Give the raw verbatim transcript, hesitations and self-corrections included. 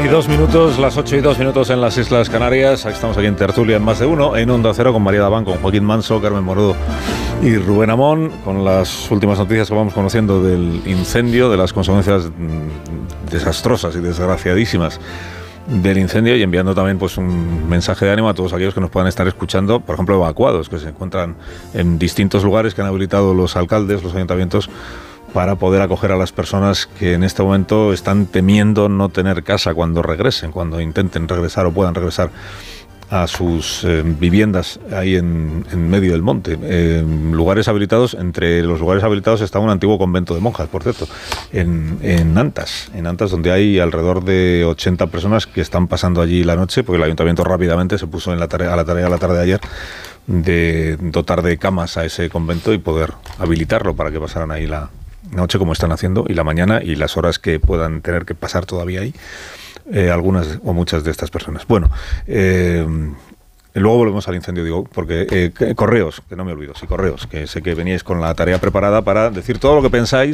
y dos minutos, las ocho y dos minutos en las Islas Canarias. Estamos aquí en Tertulia en Más de Uno, en Onda Cero, con María Daván, con Joaquín Manso, Carmen Morodo y Rubén Amón, con las últimas noticias que vamos conociendo del incendio, de las consecuencias mmm, desastrosas y desgraciadísimas del incendio, y enviando también pues un mensaje de ánimo a todos aquellos que nos puedan estar escuchando, por ejemplo, evacuados, que se encuentran en distintos lugares que han habilitado los alcaldes, los ayuntamientos, para poder acoger a las personas que en este momento están temiendo no tener casa cuando regresen, cuando intenten regresar o puedan regresar a sus eh, viviendas ahí en, en medio del monte. Eh, lugares habilitados, entre los lugares habilitados está un antiguo convento de monjas, por cierto, en, en Antas, en Antas, donde hay alrededor de ochenta personas que están pasando allí la noche, porque el ayuntamiento rápidamente se puso en la tarea, a la tarea a la tarde de ayer de dotar de camas a ese convento y poder habilitarlo para que pasaran ahí la noche, como están haciendo, y la mañana y las horas que puedan tener que pasar todavía ahí, eh, algunas o muchas de estas personas. Bueno, eh, luego volvemos al incendio, digo, porque eh, correos, que no me olvido, sí, correos, que sé que veníais con la tarea preparada para decir todo lo que pensáis